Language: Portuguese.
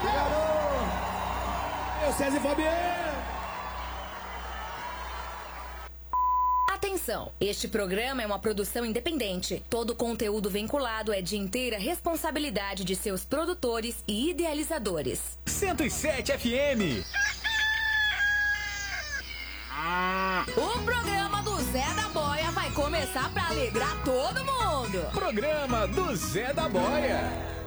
Eu, César e Fabiano. Atenção, este programa é uma produção independente. Todo o conteúdo vinculado é de inteira responsabilidade de seus produtores e idealizadores. 107 FM. O programa do Zé da Boia vai começar pra alegrar todo mundo. Programa do Zé da Boia.